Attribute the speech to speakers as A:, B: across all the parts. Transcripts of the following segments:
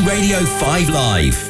A: BBC Radio 5 Live.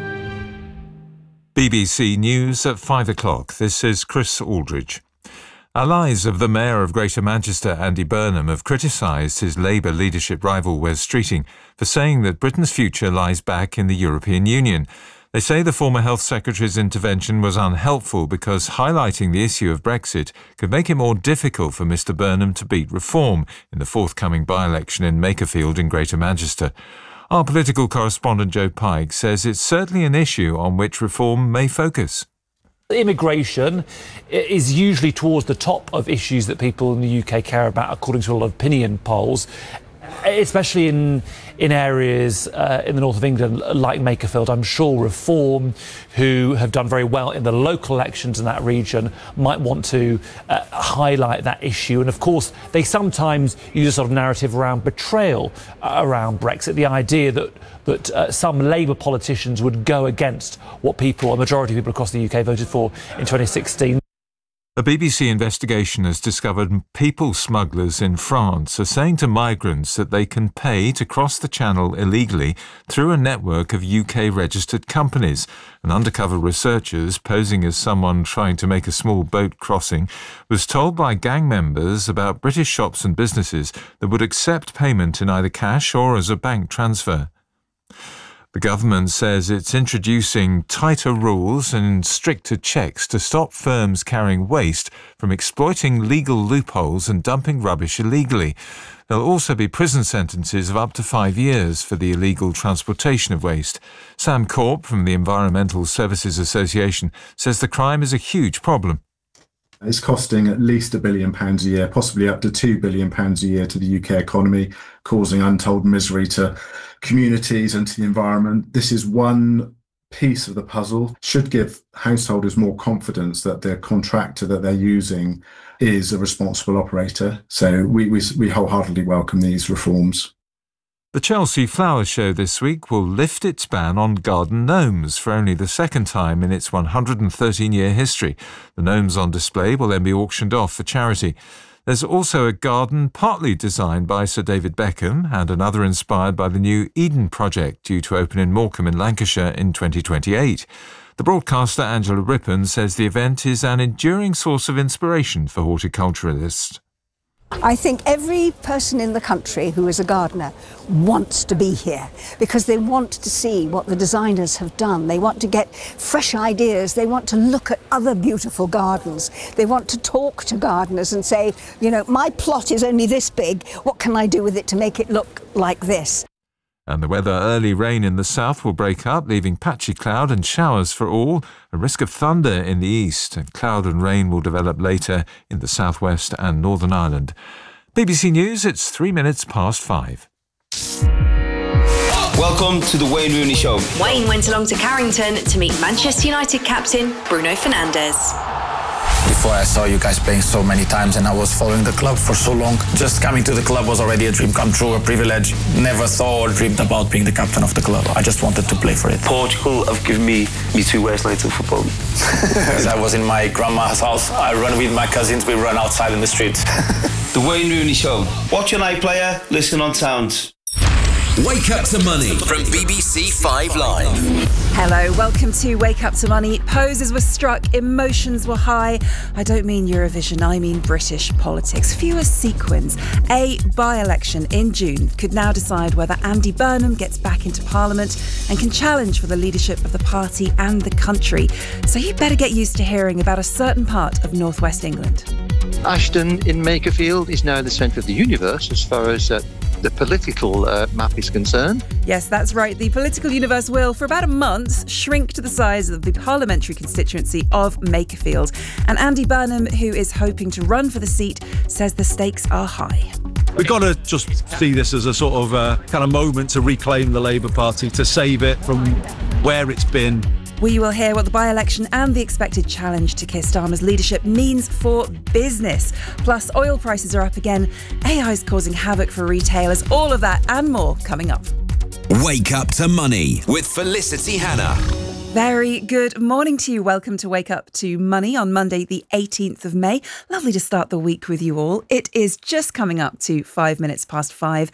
B: BBC News at 5 o'clock. This is Chris Aldridge. Allies of the Mayor of Greater Manchester, Andy Burnham, have criticised his Labour leadership rival Wes Streeting for saying that Britain's future lies back in the European Union. They say the former Health Secretary's intervention was unhelpful because highlighting the issue of Brexit could make it more difficult for Mr Burnham to beat Reform in the forthcoming by-election in Makerfield in Greater Manchester. Our political correspondent Joe Pike says it's certainly an issue on which Reform may focus.
C: Immigration is usually towards the top of issues that people in the UK care about, according to a lot of opinion polls, especially in areas in the north of England like Makerfield. I'm sure Reform, who have done very well in the local elections in that region, might want to highlight that issue. And of course, they sometimes use a sort of narrative around betrayal around Brexit, the idea that some Labour politicians would go against what a majority of people across the UK voted for in 2016.
B: A BBC investigation has discovered people smugglers in France are saying to migrants that they can pay to cross the channel illegally through a network of UK-registered companies. And undercover researchers, posing as someone trying to make a small boat crossing, was told by gang members about British shops and businesses that would accept payment in either cash or as a bank transfer. The government says it's introducing tighter rules and stricter checks to stop firms carrying waste from exploiting legal loopholes and dumping rubbish illegally. There'll also be prison sentences of up to 5 years for the illegal transportation of waste. Sam Corp from the Environmental Services Association says the crime is a huge problem.
D: It's costing at least £1 billion a year, possibly up to £2 billion a year to the UK economy, causing untold misery to communities and to the environment. This is one piece of the puzzle. Should give householders more confidence that their contractor that they're using is a responsible operator. So we wholeheartedly welcome these reforms.
B: The Chelsea Flower Show this week will lift its ban on garden gnomes for only the second time in its 113-year history. The gnomes on display will then be auctioned off for charity. There's also a garden partly designed by Sir David Beckham and another inspired by the new Eden project due to open in Morecambe in Lancashire in 2028. The broadcaster Angela Rippon says the event is an enduring source of inspiration for horticulturalists.
E: I think every person in the country who is a gardener wants to be here because they want to see what the designers have done. They want to get fresh ideas. They want to look at other beautiful gardens. They want to talk to gardeners and say, my plot is only this big. What can I do with it to make it look like this?
B: And the weather: early rain in the south will break up, leaving patchy cloud and showers for all. A risk of thunder in the east, and cloud and rain will develop later in the southwest and Northern Ireland. BBC News, it's 3 minutes past 5.
F: Welcome to the Wayne Rooney Show.
G: Wayne went along to Carrington to meet Manchester United captain Bruno Fernandes.
H: Before I saw you guys playing so many times and I was following the club for so long, just coming to the club was already a dream come true, a privilege. Never thought or dreamed about being the captain of the club. I just wanted to play for it.
F: Portugal have given me 2 worst nights of football.
H: I was in my grandma's house. I run with my cousins. We run outside in the streets.
F: The Wayne Rooney Show. Watch an iPlayer, listen on Sounds.
A: Wake Up to Money from BBC 5 Live.
I: Hello, welcome to Wake Up to Money. Poses were struck, emotions were high. I don't mean Eurovision, I mean British politics. Fewer sequins. A by-election in June could now decide whether Andy Burnham gets back into Parliament and can challenge for the leadership of the party and the country. So you better get used to hearing about a certain part of North West England.
J: Ashton in Makerfield is now the centre of the universe as far as the political map is concerned.
I: Yes, that's right. The political universe will, for about a month, shrink to the size of the parliamentary constituency of Makerfield. And Andy Burnham, who is hoping to run for the seat, says the stakes are high.
K: We've got to just see this as a sort of kind of moment to reclaim the Labour Party, to save it from where it's been.
I: We will hear what the by-election and the expected challenge to Keir Starmer's leadership means for business. Plus, oil prices are up again. AI is causing havoc for retailers. All of that and more coming up.
A: Wake Up to Money with Felicity Hannah.
I: Very good morning to you. Welcome to Wake Up to Money on Monday, the 18th of May. Lovely to start the week with you all. It is just coming up to 5 minutes past 5.